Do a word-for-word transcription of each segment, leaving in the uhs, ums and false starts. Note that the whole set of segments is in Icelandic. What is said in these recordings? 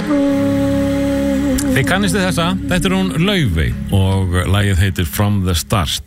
Þið kannist þið þessa, þetta er hún Laufey og lagið heitir From the Start.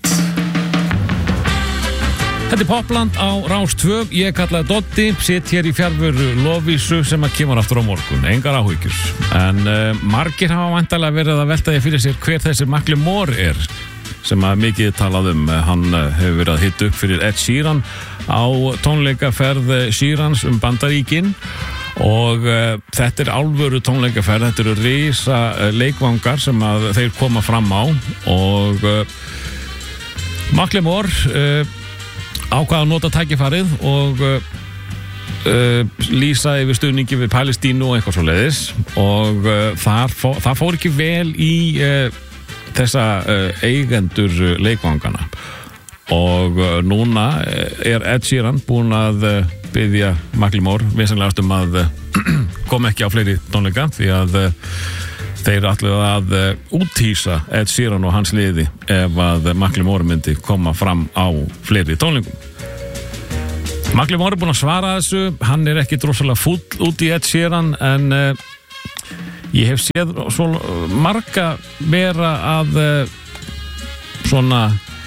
Þetta er Popland á Rás tvö, ég kallaði Doddi, sitt hér í fjarveru Lovísu sem að kemur aftur á morgun, engar áhyggjur. En uh, margir hafa væntanlega verið að velta því fyrir sér hver þessi Macklemore er, sem að mikið talað um. Hann hefur verið að hitta upp fyrir Ed Sheeran á tónleikaferð Sheerans um Bandaríkin og uh, þetta er alvöru tónleikaferð, þetta eru risa uh, leikvangar sem að þeir koma fram á og uh, Macklemore uh, ákvað að nota tækifærið og uh, uh, lýsa yfir stuðningi við Palestínu og eitthvað svoleiðis og uh, þar fó, það fór ekki vel í uh, þessa uh, eigendur uh, leikvangana og uh, núna er Ed Sheeran búinn að uh, biðja Macklemore vinsamlegast um að uh, koma ekki á fleiri tónleika því að uh, þeir ætluðu að uh, úthýsa Ed Sheeran og hans liði ef að Macklemore myndi koma fram á fleiri tónleikum. Macklemore er búinn að svara þessu, hann er ekki drosalega fúll út í Ed Sheeran en uh, ég hef séð svo marga vera að uh, svona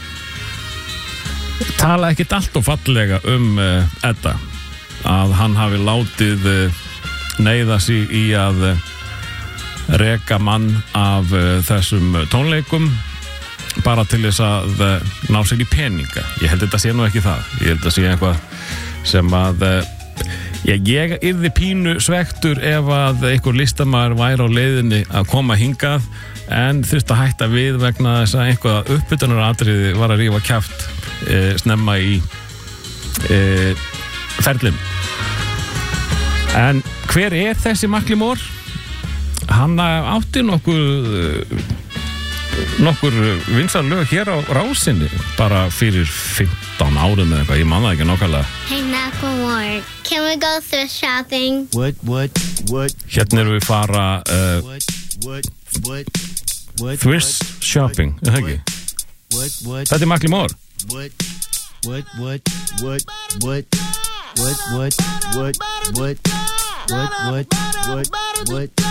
tala ekkert allt og fallega um uh, Edda, að hann hafi látið uh, neyða sig í að uh, reka mann af uh, þessum tónleikum bara til þess að uh, ná sér í peninga. Ég held þetta sé nú ekki það. Ég held þetta sé eitthvað sem að uh, ég, ég yrði pínu svektur ef að einhver listamaður væri á leiðinni að koma hingað en þurfti að hætta við vegna þess að einhvað uppbytunaratriði var að rífa kjaft uh, snemma í uh, ferlum. En hver er þessi Macklemore? Hann átti nokkur nokkur vinsæl lög hér á Rásinni bara fyrir fimmtán árum eða eitthvað, ég man það ekki nákvæmlega. Hey Macklemore, can we go thrift shopping? What, what, what? Hérna erum við fara uh, What, what, what, what? thrift shopping, er það ekki? What, what? Þetta er Macklemore. What, what, what, what, what? What, what, what, what? What, what, what, what?